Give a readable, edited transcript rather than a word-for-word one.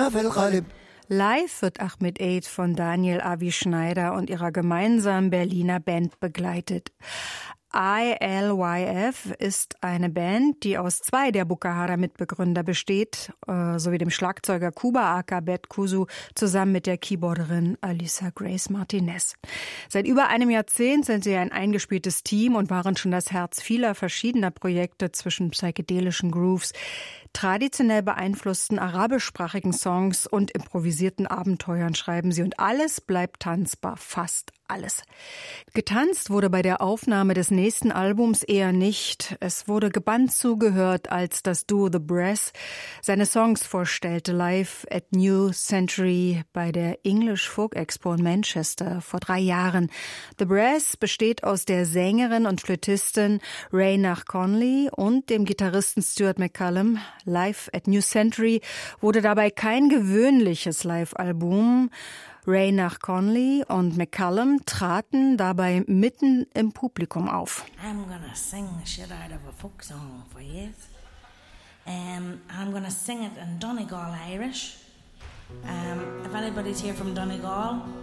ربنا في القلب. Live wird Ahmed Eid von Daniel Avi Schneider und ihrer gemeinsamen Berliner Band begleitet. ILYF ist eine Band, die aus 2 der Bukahara-Mitbegründer besteht, sowie dem Schlagzeuger Kuba Akabet Kusu zusammen mit der Keyboarderin Alisa Grace Martinez. Seit über einem Jahrzehnt sind sie ein eingespieltes Team und waren schon das Herz vieler verschiedener Projekte zwischen psychedelischen Grooves, traditionell beeinflussten arabischsprachigen Songs und improvisierten Abenteuern schreiben sie. Und alles bleibt tanzbar, fast alles. Getanzt wurde bei der Aufnahme des nächsten Albums eher nicht. Es wurde gebannt zugehört, als das Duo The Brass seine Songs vorstellte, live at New Century bei der English Folk Expo in Manchester vor 3 Jahren. The Brass besteht aus der Sängerin und Flötistin Raynach Conley und dem Gitarristen Stuart McCallum. Live at New Century wurde dabei kein gewöhnliches Live-Album. Raynach Conley und McCallum traten dabei mitten im Publikum auf. I'm gonna sing the shit out of a folk song for you. I'm gonna sing it in Donegal Irish. If anybody's here from Donegal,